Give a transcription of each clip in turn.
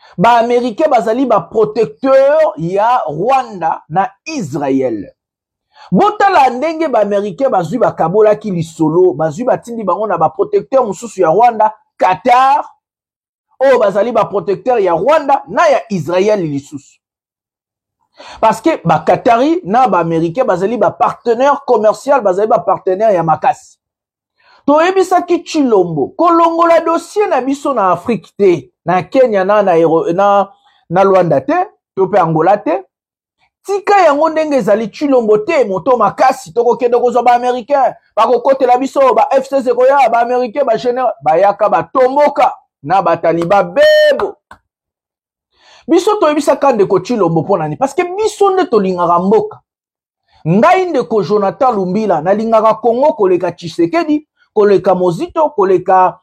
Ba Américain bazali ba protecteur ya Rwanda na Israël. Botala ndenge ba Américain bazui ba kabola ki lisolo, bazui batindi bango na ba protecteur mususu ya Rwanda, Qatar, o bazali ba protecteur ya Rwanda na ya Israël lisusu. Parce que ba Qatari na ba Américain bazali ba partenaire commercial, bazali ba partenaire ya makasi. To ebisa ki Chilombo, kolongo la dossier na biso na Afrique te, na Kenya na Luanda te, to pe Angola te. Tika yango ndenge ezali Chilombo te, moto makasi toko kende kozwa ba Américain, ba kokote la biso ba FCC koya ba Américain ba général, ba yaka ba tomboka na ba taliba bebo. Biso to ebisa kande ko Chilombo pona ni parce que biso nde to lingaka mboka. Ngai ndeko Jonathan Lumbila na lingaka Congo koleka Tshisekedi, koleka Mozito, koleka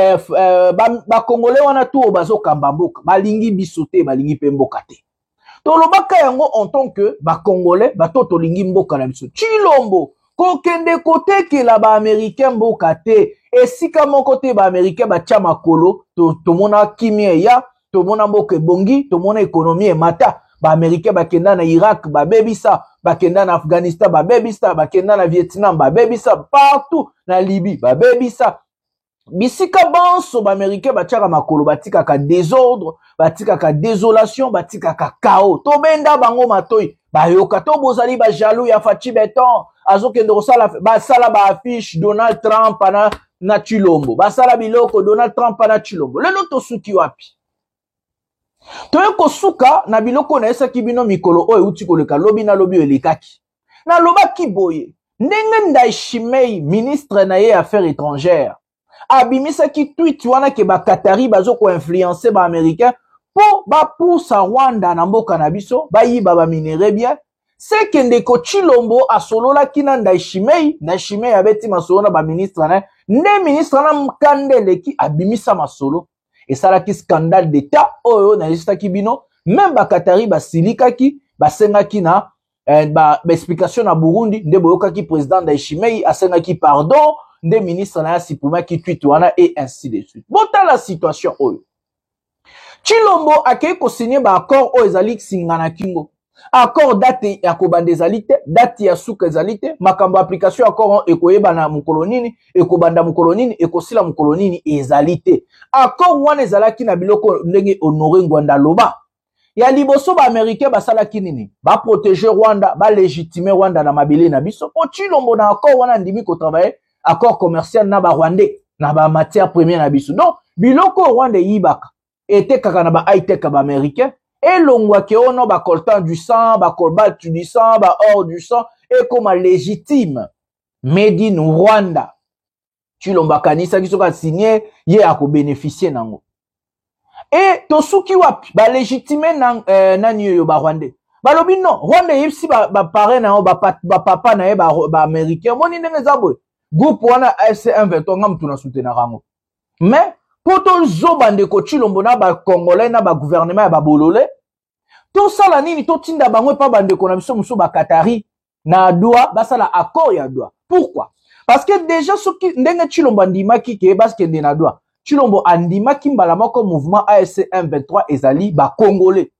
ba Congolais wana tu bazo kamba mboka, balingi biso te, balingi pe mboka te. To lobaka yango en tant que ba Congolais, bato to lingi mboka na biso. Chilombo ko kende kote la ba Américain mboka te, esika moko te ba Américain ba tia makolo, to mona kimie ya, to mona mboka bongi, to mona économie mata. Ba Américain ba kenda na Irak ba bebisa, ba kenda na Afghanistan ba bebisa, ba kenda na Vietnam ba bebisa, partout na Libye ba bebisa. Bisika banso ba Américain ba tiaka makolo, batika ka désordre, batika ka désolation, batika ka chaos. To benda bango matoi, ba yoka to bozali ba jaloux ya Fachi Beton, azo kende kosala ba sala ba affiche Donald Trump na Chilombo. Ba sala biloko Donald Trump na Chilombo. Lelo to suki wapi? Toye kosuka na biloko na esa kibino mikolo oyo uti koleka lobi na lobi elekaki. Na loba kiboye, ndenge Ndayishimiye ministre na ye affaires étrangères. Abimisa ki tweet wana ke ba Qatari bazo ko influencer ba Américain po ba poussa Rwanda na mboka na biso, ba yiba ba minere bien. C'est que ndeko Chilombo asolola kina Ndayishimiye abeti masolo na ba ministre na, nde ministre na mkandele ki abimisa masolo. Et ça là qui scandale d'état oyo na lista kibino même ba Qatari ba silika ki ba senga ki na ba explication na Burundi nde boyoka ki président Ndayishimiye asenga ki pardon nde ministre na sipuma ki tweet wana et ainsi de suite. Bota la situation oyo Chilombo akei ko signer ba accord o ezali singana kingo accord date ya kobanda ezali te, date ya suka ezali te, makambo application accord ekoyeba na mukolonini, ekobanda mukolonini, ekosila mukolonini ezali te. Accord wana ezalaki na biloko ndenge Honoré Ngwanda loba. Ya liboso ba Américain basalaki nini? Ba protéger Rwanda, ba légitimer Rwanda na mabele na biso. Po Chilombo na accord wana ndimi ko travailler accord commercial na ba Rwandais, na ba matière première na biso. Donc biloko Rwanda yibaka ete kaka na ba high tech ba Américain. Et l'ongwa ke ono ba coltan du sang, ba cobalt du sang, ba or du sang, et comme légitime, made in Rwanda. Chilombo kanisa ki soka signé, ye ako bénéficier nango. Et tosuki wapi, ba légitime nan yo ba Rwandais. Ba lobi non, Rwanda yipsi ba pare na ba papa na ye ba Américain, moni ndenge zabwe. Groupe wana FC120 ngam tuna soutenir rango. Mais poto zobande ko Chilombo na ba Congolais na ba gouvernement ya ba bolole to sala nini to tinda bango pa bande ko na biso muso ba Qatari na Doha basala accord ya Doha. Pourquoi? Parce que déjà soki ndenge Chilombo andimaki ke baskende na Doha, Chilombo andimaki mbala moko mouvement AFC M23 ezali ba Congolais.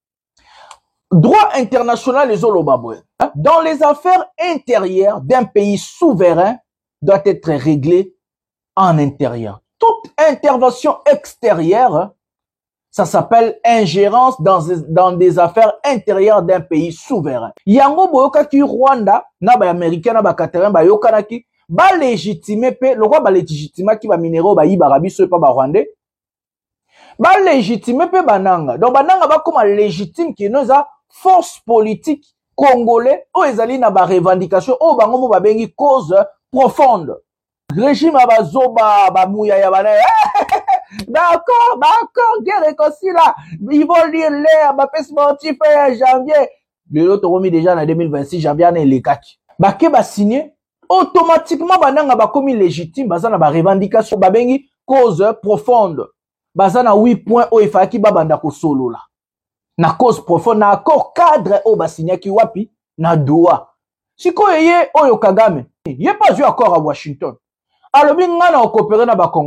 Droit international les olobabwe. Dans les affaires intérieures d'un pays souverain doit être réglée en intérieur. Toute intervention extérieure, ça s'appelle ingérence dans des affaires intérieures d'un pays souverain. Yango boyoka ki Rwanda, na ba Américain, na ba Qatarin, ba yoka ki, ba légitimer pe, le roi ba légitimer ki ba minéraux ba yiba rabiso pa ba Rwandais. Ba légitimer pe bananga. Donc bananga ba comme légitime ki noza force politique congolais, o ezali na ba revendication, o bango mo ba bengi cause profonde. Régime abazoba bamouya ya bana d'accord guerre réconcilie là ils vont lire l'air ba pes sportif janvier le autre remis déjà en 2026 janvier na lekaki bake ba signer automatiquement bananga ba komi légitime bazana ba revendication ba bengi cause profonde bazana 8 points o ifaki babanda ko solo là na cause profonde na accord cadre o ba signer ki wapi na Doha siko yeye oyo Kagame yé pas eu accord à Washington. Alors, bien, on a coopéré na ba Congolais.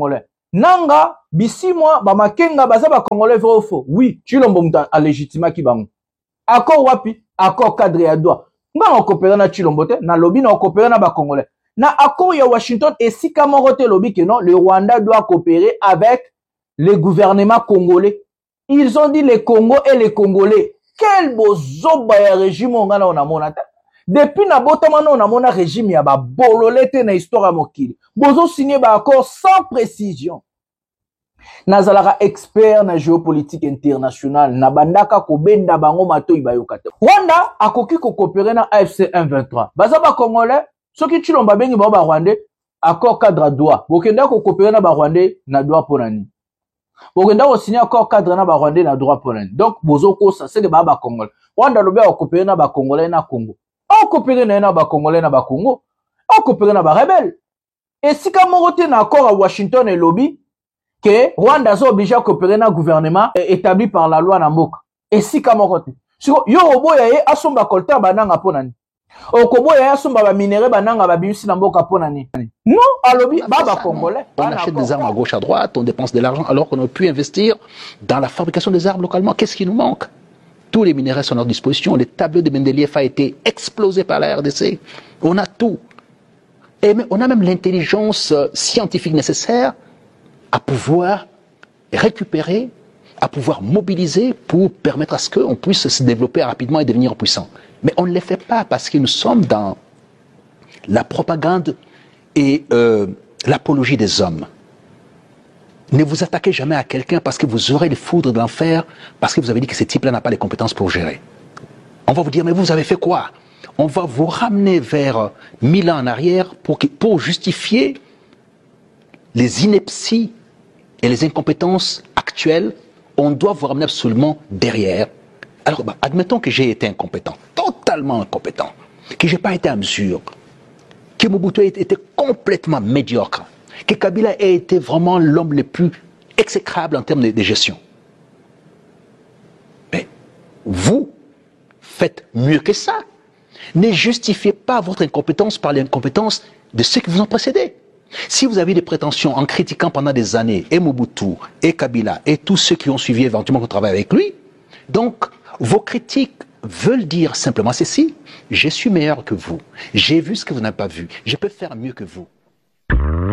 nanga bisimwa ba makenga baza ba congolais vrai ou faux. Oui, Chilombo muta a légitima ki bango. Accord wapi? Accord cadre ya droit. Nga on coopérer na Chilombo te, na lobby na on coopérer na ba congolais. Na accord ya Washington et si kamoro te lobby que non, le Rwanda doit coopérer avec le gouvernement congolais. Ils ont dit les Congo et les Congolais. Quel beau zoba ya régime on a na monata. Depuis na botamano on a mona régime ya ba bololete na histoire mokili. Bozo signé ba accord sans précision. Nazalaka expert na géopolitique internationale na bandaka ko benda bango matoi bayokata. Rwanda akoki ko coopérer na AFC M23. Baza ba Congolais, soki Chilomba bengi ba Rwandais, accord cadre droit. Bokenda ko coopérer na ba Rwandais na droit ponani. Bokenda ko signer accord cadre na ba Rwandais na droit ponani. Donc bozo ko ça c'est de ba Congolais. Rwanda lobe ko coopérer na ba Congolais na Congo. On coopérer na ba Congolais na ba Congo. On coopérer na ba rebelle. Et si comme on na accord à Washington et lobby que Rwanda est obligé à coopérer dans le gouvernement établi par la loi Namboka. Et si comme on yo obo ya asomba colta bananga ponani. Okobo ya asomba ba minéraux bananga ba bimisi Namboka ponani. Non, à lobby baba congolais. On achète des armes à gauche à droite, on dépense de l'argent alors qu'on aurait pu investir dans la fabrication des armes localement. Qu'est-ce qui nous manque? Tous les minéraux sont à notre disposition. Le tableau de Mendeleïev a été explosé par la RDC. On a tout. Et on a même l'intelligence scientifique nécessaire à pouvoir récupérer, à pouvoir mobiliser pour permettre à ce qu'on puisse se développer rapidement et devenir puissant. Mais on ne le fait pas parce que nous sommes dans la propagande et l'apologie des hommes. Ne vous attaquez jamais à quelqu'un parce que vous aurez les foudres de l'enfer, parce que vous avez dit que ce type-là n'a pas les compétences pour gérer. On va vous dire, mais vous avez fait quoi? On va vous ramener vers 1000 ans en arrière pour justifier les inepties et les incompétences actuelles. On doit vous ramener absolument derrière. Alors, admettons que j'ai été incompétent, totalement incompétent, que je n'ai pas été à mesure, que Mobutu ait été complètement médiocre, que Kabila ait été vraiment l'homme le plus exécrable en termes de gestion. Mais vous faites mieux que ça. Ne justifiez pas votre incompétence par l'incompétence de ceux qui vous ont précédé. Si vous avez des prétentions en critiquant pendant des années et Mobutu, et Kabila, et tous ceux qui ont suivi éventuellement qu'on travaille avec lui, donc vos critiques veulent dire simplement ceci: je suis meilleur que vous, j'ai vu ce que vous n'avez pas vu, je peux faire mieux que vous.